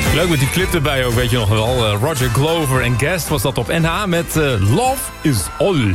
Leuk met die clip erbij ook, weet je nog wel. Roger Glover en Guest was dat op NH met Love is All.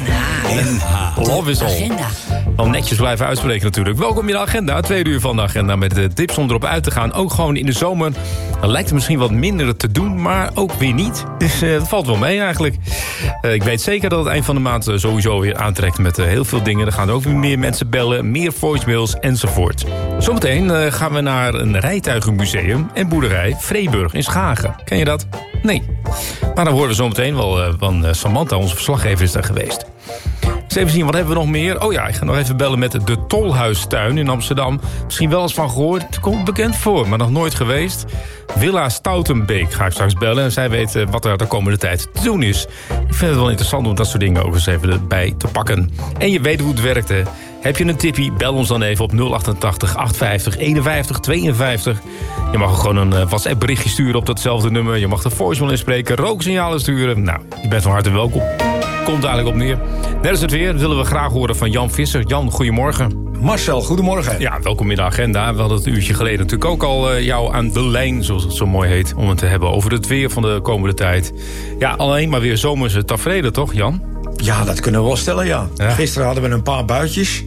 NH. Love is All. Agenda. Wel netjes blijven uitspreken natuurlijk. Welkom in de agenda. 2 uur van de agenda met de tips om erop uit te gaan. Ook gewoon in de zomer. Dan lijkt het misschien wat minder te doen, maar ook weer niet. Dus dat valt wel mee eigenlijk. Ik weet zeker dat het eind van de maand sowieso weer aantrekt met heel veel dingen. Er gaan ook weer meer mensen bellen, meer voicemails enzovoort. Zometeen gaan we naar een rijtuigenmuseum en boerderij Vreeburg in Schagen. Ken je dat? Nee. Maar dan horen we zometeen wel van Samantha, onze verslaggever, is daar geweest. Eens even zien, wat hebben we nog meer? Oh ja, ik ga nog even bellen met de Tolhuistuin in Amsterdam. Misschien wel eens van gehoord, het komt bekend voor, maar nog nooit geweest. Villa Stoutenbeek ga ik straks bellen en zij weet wat er de komende tijd te doen is. Ik vind het wel interessant om dat soort dingen ook eens even erbij te pakken. En je weet hoe het werkt, hè. Heb je een tippie, bel ons dan even op 088 850 51 52. Je mag gewoon een WhatsApp berichtje sturen op datzelfde nummer. Je mag de voicemail inspreken, rooksignalen sturen. Nou, je bent van harte welkom. Komt eigenlijk op neer. Net is het weer, dat willen we graag horen van Jan Visser. Jan, goedemorgen. Marcel, goedemorgen. Ja, welkom in de agenda. We hadden het een uurtje geleden natuurlijk ook al jou aan de lijn, zoals het zo mooi heet, om het te hebben over het weer van de komende tijd. Ja, alleen maar weer zomerse taferelen, toch, Jan? Ja, dat kunnen we wel stellen, ja. Gisteren hadden we een paar buitjes.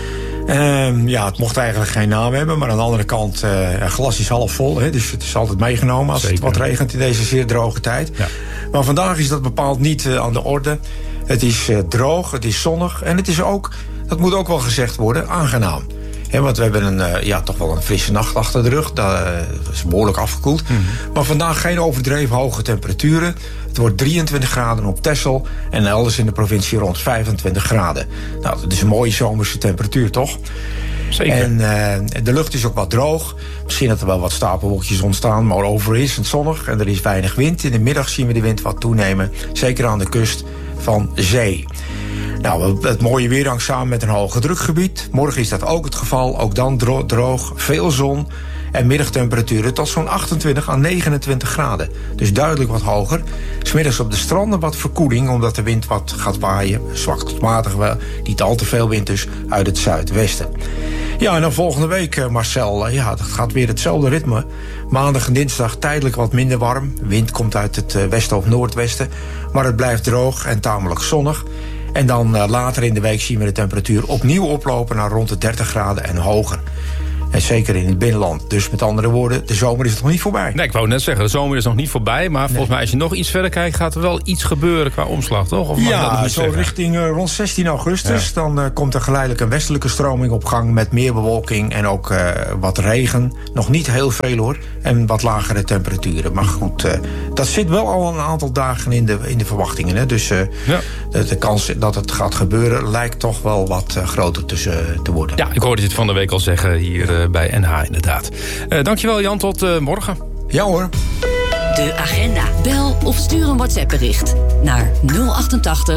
Ja, het mocht eigenlijk geen naam hebben, maar aan de andere kant, een glas is half vol. Hè, dus het is altijd meegenomen als het wat regent in deze zeer droge tijd. Ja. Maar vandaag is dat bepaald niet aan de orde. Het is droog, het is zonnig en het is ook, dat moet ook wel gezegd worden, aangenaam. He, want we hebben toch wel een frisse nacht achter de rug. Dat is behoorlijk afgekoeld. Mm-hmm. Maar vandaag geen overdreven hoge temperaturen. Het wordt 23 graden op Texel en elders in de provincie rond 25 graden. Nou, dat is een mooie zomerse temperatuur, toch? Zeker. En de lucht is ook wat droog. Misschien dat er wel wat stapelwolkjes ontstaan, maar overigens is het zonnig en er is weinig wind. In de middag zien we de wind wat toenemen, zeker aan de kust van zee. Nou, het mooie weer hangt samen met een hoge drukgebied. Morgen is dat ook het geval. Ook dan droog, veel zon en middagtemperaturen tot zo'n 28 à 29 graden. Dus duidelijk wat hoger. 's Middags op de stranden wat verkoeling, omdat de wind wat gaat waaien. Zwak tot matig wel, niet al te veel wind dus, uit het zuidwesten. Ja, en dan volgende week, Marcel, dat gaat weer hetzelfde ritme. Maandag en dinsdag tijdelijk wat minder warm. Wind komt uit het westen of noordwesten. Maar het blijft droog en tamelijk zonnig. En dan later in de week zien we de temperatuur opnieuw oplopen naar rond de 30 graden en hoger. En zeker in het binnenland. Dus met andere woorden, de zomer is nog niet voorbij. Nee, ik wou net zeggen, de zomer is nog niet voorbij. Maar volgens mij, als je nog iets verder kijkt, gaat er wel iets gebeuren qua omslag, toch? Of ja, zo richting rond 16 augustus. Ja. Dan komt er geleidelijk een westelijke stroming op gang met meer bewolking en ook wat regen. Nog niet heel veel hoor. En wat lagere temperaturen. Maar goed, dat zit wel al een aantal dagen in de verwachtingen. Hè? Dus de kans dat het gaat gebeuren lijkt toch wel wat groter te worden. Ja, ik hoorde je het van de week al zeggen hier bij NH inderdaad. Dankjewel Jan, tot morgen. Ja hoor. De agenda. Bel of stuur een WhatsApp bericht naar 088